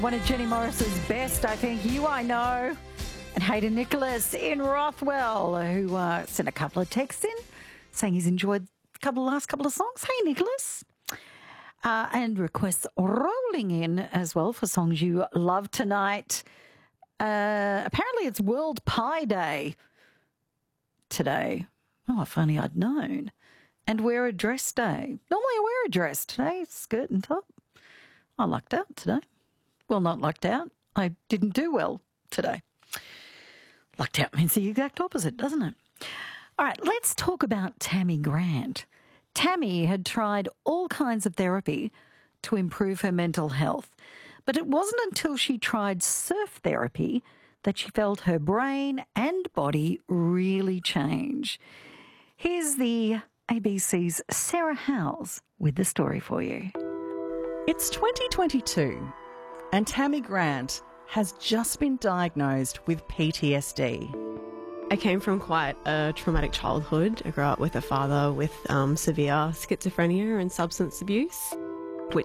One of Jenny Morris's best, I think. You I Know. And Hayden Nicholas in Rothwell, who sent a couple of texts in saying he's enjoyed the last couple of songs. Hey, Nicholas. And requests rolling in as well for songs you love tonight. Apparently it's World Pie Day today. Oh, if only I'd known. And Wear a Dress Day. Normally I wear a dress today, skirt and top. I lucked out today. Well, not lucked out. I didn't do well today. Lucked out means the exact opposite, doesn't it? All right, let's talk about Tammy Grant. Tammy had tried all kinds of therapy to improve her mental health, but it wasn't until she tried surf therapy that she felt her brain and body really change. Here's the ABC's Sarah Howes with the story for you. It's 2022 and Tammy Grant has just been diagnosed with PTSD. I came from quite a traumatic childhood. I grew up with a father with severe schizophrenia and substance abuse.